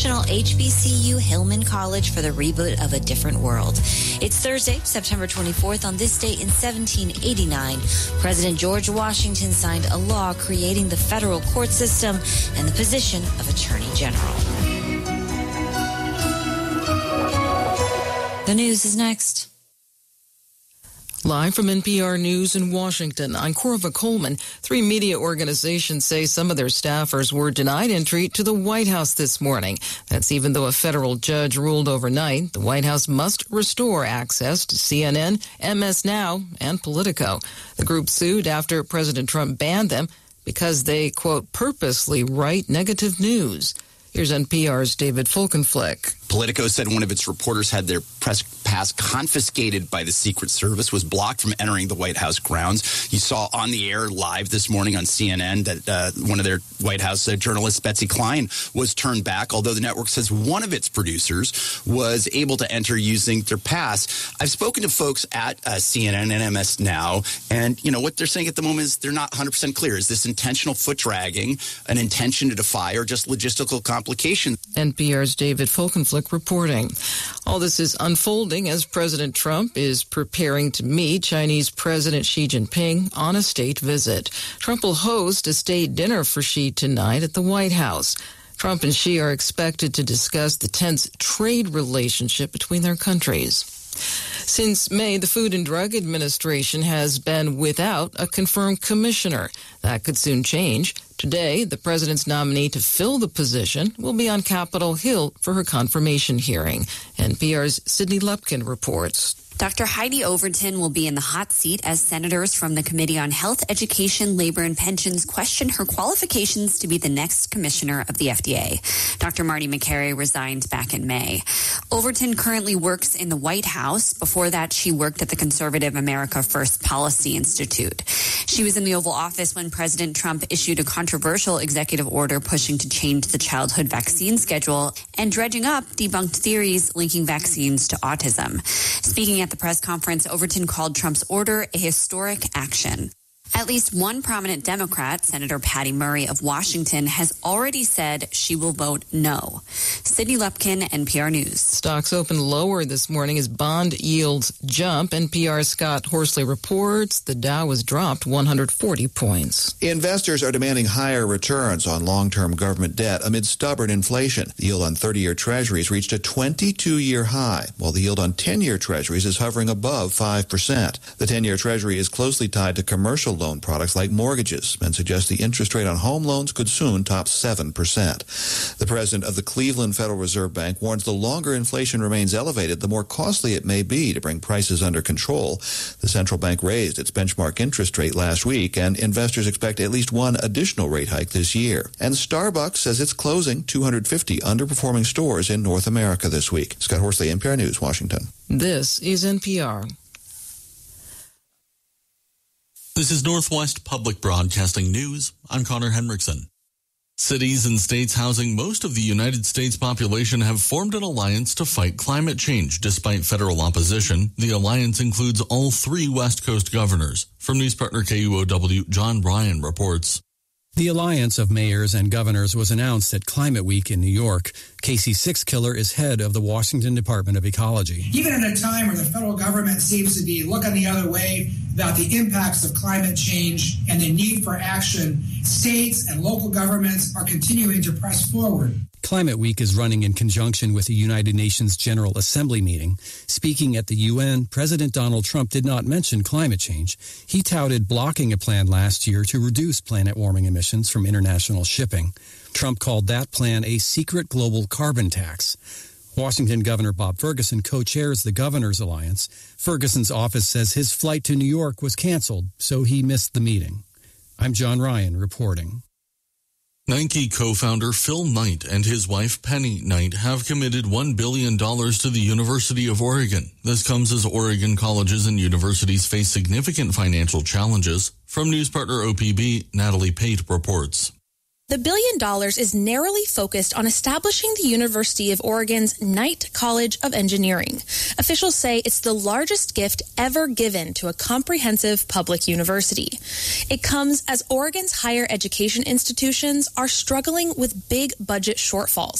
National HBCU Hillman College for the reboot of A Different World. It's Thursday, September 24th. On this date in 1789, President George Washington signed a law creating the federal court system and the position of Attorney General. The news is next. Live from NPR News in Washington, I'm Corva Coleman. 3 media organizations say some of their staffers were denied entry to the White House this morning. That's even though a federal judge ruled overnight the White House must restore access to CNN, MS Now, and Politico. The group sued after President Trump banned them because they, quote, purposely write negative news. Here's NPR's David Folkenflik. Politico said one of its reporters had their press pass confiscated by the Secret Service, was blocked from entering the White House grounds. You saw on the air live this morning on CNN that one of their White House journalists, Betsy Klein, was turned back, although the network says one of its producers was able to enter using their pass. I've spoken to folks at CNN and MS Now, and what they're saying at the moment is they're not 100% clear. Is this intentional foot dragging, an intention to defy, or just logistical complications? NPR's David Folkenflik reporting. All this is unfolding as President Trump is preparing to meet Chinese President Xi Jinping on a state visit. Trump will host a state dinner for Xi tonight at the White House. Trump and Xi are expected to discuss the tense trade relationship between their countries. Since May, the Food and Drug Administration has been without a confirmed commissioner. That could soon change. Today, the president's nominee to fill the position will be on Capitol Hill for her confirmation hearing. NPR's Sydney Lupkin reports. Dr. Heidi Overton will be in the hot seat as senators from the Committee on Health, Education, Labor, and Pensions question her qualifications to be the next commissioner of the FDA. Dr. Marty Makary resigned back in May. Overton currently works in the White House. Before that, she worked at the conservative America First Policy Institute. She was in the Oval Office when President Trump issued a controversial executive order pushing to change the childhood vaccine schedule and dredging up debunked theories linking vaccines to autism. Speaking at the press conference, Overton called Trump's order a historic action. At least one prominent Democrat, Senator Patty Murray of Washington, has already said she will vote no. Sydney Lupkin, NPR News. Stocks opened lower this morning as bond yields jump. NPR's Scott Horsley reports the Dow was dropped 140 points. Investors are demanding higher returns on long-term government debt amid stubborn inflation. The yield on 30-year treasuries reached a 22-year high, while the yield on 10-year treasuries is hovering above 5%. The 10-year treasury is closely tied to commercial loan products like mortgages and suggests the interest rate on home loans could soon top 7%. The president of the Cleveland Federal Reserve Bank warns the longer inflation remains elevated, the more costly it may be to bring prices under control. The central bank raised its benchmark interest rate last week, and investors expect at least one additional rate hike this year. And Starbucks says it's closing 250 underperforming stores in North America this week. Scott Horsley, NPR News, Washington. This is NPR. This is Northwest Public Broadcasting News. I'm Connor Henriksen. Cities and states housing most of the United States population have formed an alliance to fight climate change. Despite federal opposition, the alliance includes all 3 West Coast governors. From news partner KUOW, John Ryan reports. The alliance of mayors and governors was announced at Climate Week in New York. Casey Sixkiller is head of the Washington Department of Ecology. Even at a time where the federal government seems to be looking the other way about the impacts of climate change and the need for action, states and local governments are continuing to press forward. Climate Week is running in conjunction with the United Nations General Assembly meeting. Speaking at the UN, President Donald Trump did not mention climate change. He touted blocking a plan last year to reduce planet-warming emissions from international shipping. Trump called that plan a secret global carbon tax. Washington Governor Bob Ferguson co-chairs the Governors Alliance. Ferguson's office says his flight to New York was canceled, so he missed the meeting. I'm John Ryan reporting. Nike co-founder Phil Knight and his wife Penny Knight have committed $1 billion to the University of Oregon. This comes as Oregon colleges and universities face significant financial challenges. From news partner OPB, Natalie Pate reports. The $1 billion is narrowly focused on establishing the University of Oregon's Knight College of Engineering. Officials say it's the largest gift ever given to a comprehensive public university. It comes as Oregon's higher education institutions are struggling with big budget shortfalls.